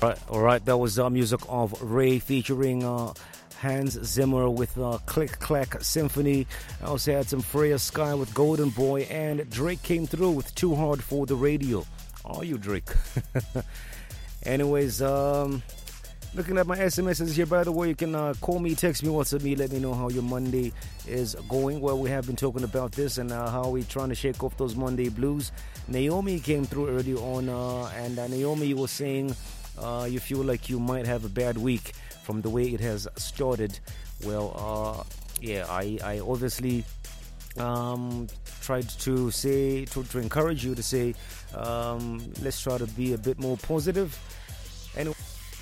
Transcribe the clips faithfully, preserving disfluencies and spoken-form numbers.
Right, all right, that was uh, music of Ray featuring uh, Hans Zimmer with uh, Click Clack Symphony. I also had some Freya Sky with Golden Boy, and Drake came through with Too Hard for the Radio. Are you, Drake? Anyways, um, looking at my S M Ses here, by the way, you can uh, call me, text me, WhatsApp me, let me know how your Monday is going. Well, we have been talking about this and uh, how we're trying to shake off those Monday blues. Naomi came through early on, uh, and uh, Naomi was saying uh, you feel like you might have a bad week from the way it has started. Well, uh, yeah, I, I obviously um, tried to say, to, to encourage you to say, um, let's try to be a bit more positive. Anyway,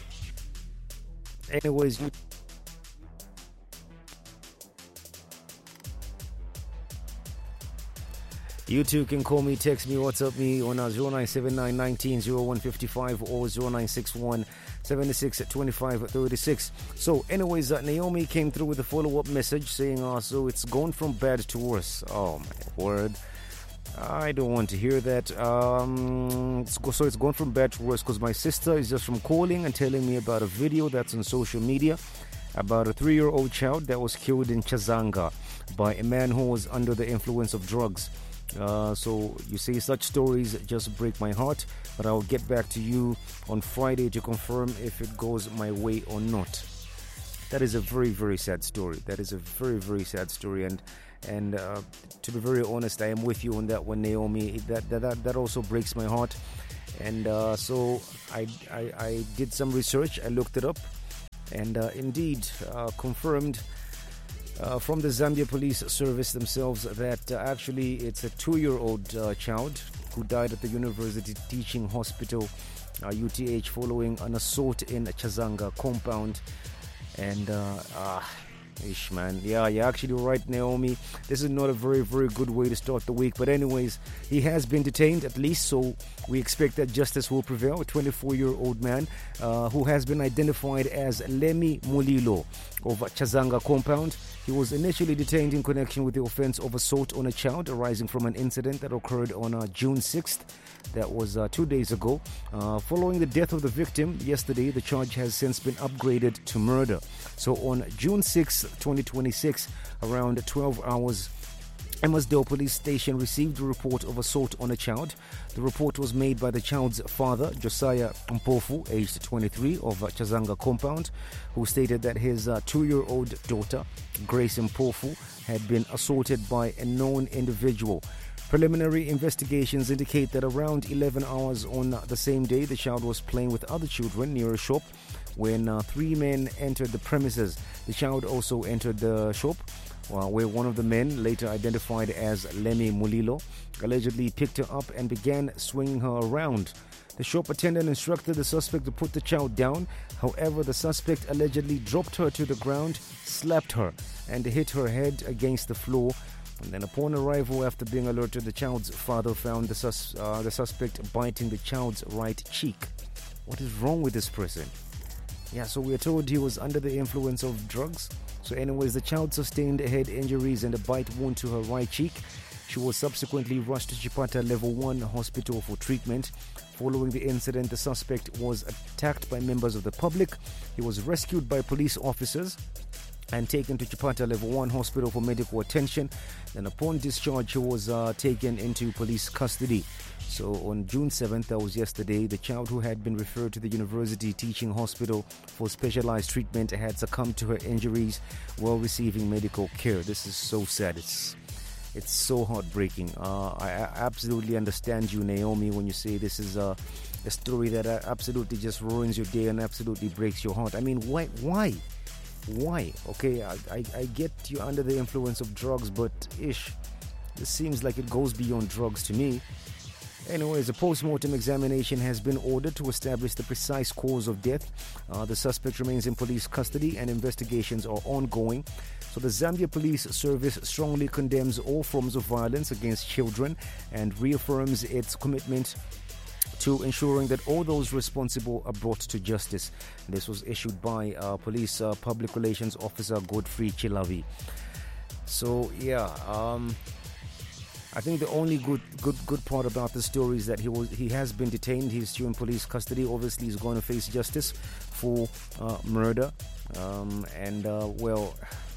anyways, you You too can call me, text me, WhatsApp me on uh, zero nine seven nine, one nine, zero one five five or zero nine six one, seven six two five three six. So anyways, uh, Naomi came through with a follow-up message saying, uh, so it's gone from bad to worse. Oh, my word. I don't want to hear that. Um, so it's gone from bad to worse because my sister is just from calling and telling me about a video that's on social media about a three-year-old child that was killed in Chazanga by a man who was under the influence of drugs. Uh, so you say such stories just break my heart, but I'll get back to you on Friday to confirm if it goes my way or not. That is a very, very sad story. That is a very, very sad story, and and uh, to be very honest, I am with you on that one, Naomi. That that that, that also breaks my heart, and uh, so I, I I did some research. I looked it up, and uh, indeed uh, confirmed. Uh, from the Zambia Police Service themselves that uh, actually it's a two-year-old uh, child who died at the University Teaching Hospital, uh, U T H, following an assault in a Chazanga compound. And, uh, ah, ish, man. Yeah, you're actually right, Naomi. This is not a very, very good way to start the week. But anyways, he has been detained at least, so we expect that justice will prevail. A twenty-four-year-old man uh, who has been identified as Lemi Mulilo of Chazanga compound. He was initially detained in connection with the offense of assault on a child arising from an incident that occurred on uh, June sixth. That was uh, two days ago. Uh, following the death of the victim yesterday, the charge has since been upgraded to murder. So on June sixth, twenty twenty-six, around twelve hours, Emmausdale Police Station received a report of assault on a child. The report was made by the child's father, Josiah Mpofu, aged twenty-three, of uh, Chazanga compound, who stated that his uh, two-year-old daughter, Grace Mpofu, had been assaulted by a known individual. Preliminary investigations indicate that around eleven hours on the same day, the child was playing with other children near a shop when uh, three men entered the premises. The child also entered the shop, Uh, where one of the men, later identified as Lemi Mulilo, allegedly picked her up and began swinging her around. The shop attendant instructed the suspect to put the child down. However, the suspect allegedly dropped her to the ground, slapped her, and hit her head against the floor. And then upon arrival, after being alerted, the child's father found the, sus- uh, the suspect biting the child's right cheek. What is wrong with this person? Yeah, so we are told he was under the influence of drugs. So anyways, the child sustained head injuries and a bite wound to her right cheek. She was subsequently rushed to Chipata Level one Hospital for treatment. Following the incident, the suspect was attacked by members of the public. He was rescued by police officers and taken to Chipata Level one Hospital for medical attention. Then upon discharge, he was uh, taken into police custody. So on June seventh, that was yesterday, the child who had been referred to the University Teaching Hospital for specialized treatment had succumbed to her injuries while receiving medical care. This is so sad. It's it's so heartbreaking. Uh, I, I absolutely understand you, Naomi, when you say this is a, a story that absolutely just ruins your day and absolutely breaks your heart. I mean, why? Why? Why? Okay, I, I, I get you under the influence of drugs, but ish, this seems like it goes beyond drugs to me. Anyways, a post-mortem examination has been ordered to establish the precise cause of death. Uh, the suspect remains in police custody and investigations are ongoing. So the Zambia Police Service strongly condemns all forms of violence against children and reaffirms its commitment to ensuring that all those responsible are brought to justice. This was issued by uh, Police uh, Public Relations Officer Godfrey Chilavi. So, yeah, um... I think the only good good good part about the story is that he was he has been detained. He's still in police custody. Obviously, he's going to face justice for uh, murder. Um, and uh, well,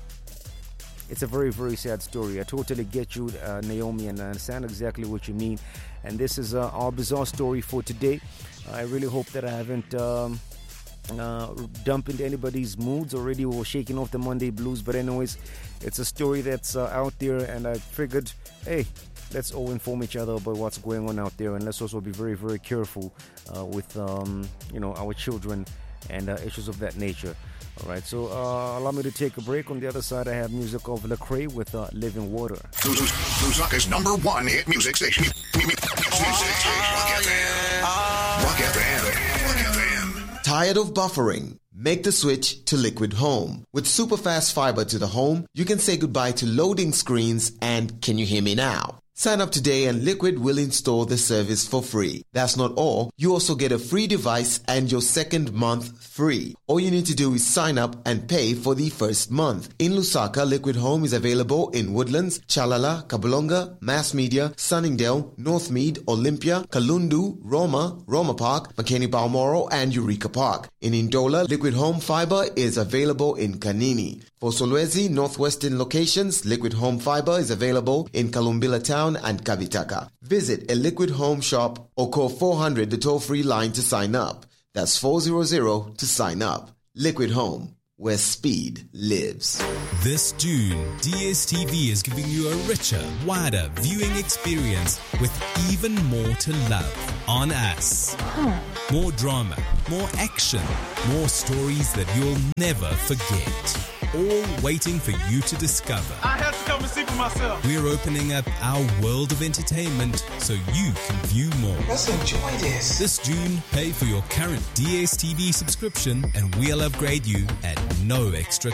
it's a very very sad story. I totally get you, uh, Naomi, and I understand exactly what you mean. And this is uh, our bizarre story for today. I really hope that I haven't um, uh, dumped into anybody's moods already or shaking off the Monday blues. But anyways, it's a story that's uh, out there, and I figured, hey, let's all inform each other about what's going on out there, and let's also be very, very careful uh, with, um, you know, our children and uh, issues of that nature. All right, so uh, allow me to take a break. On the other side, I have music of Lecrae with uh, Living Water. Lusaka's number one hit music station. Music station. Rock F M. Rock F M. Rock F M. Tired of buffering? Make the switch to Liquid Home. With super fast fiber to the home, you can say goodbye to loading screens and can you hear me now? Sign up today and Liquid will install the service for free. That's not all. You also get a free device and your second month free. All you need to do is sign up and pay for the first month. In Lusaka, Liquid Home is available in Woodlands, Chalala, Kabulonga, Mass Media, Sunningdale, Northmead, Olympia, Kalundu, Roma, Roma Park, Makeni Balmoral, and Eureka Park. In Indola, Liquid Home Fiber is available in Kanini. For Solwezi, Northwestern locations, Liquid Home Fiber is available in Kalumbila Town and Kavitaka. Visit a Liquid Home shop or call four hundred, the toll-free line to sign up. That's four hundred to sign up. Liquid Home, where speed lives. This June, D S T V is giving you a richer, wider viewing experience with even more to love on us. More drama, more action, more stories that you'll never forget. All waiting for you to discover. I have to come and see for myself. We're opening up our world of entertainment so you can view more. Let's enjoy this. This June, pay for your current D S T V subscription and we'll upgrade you at no extra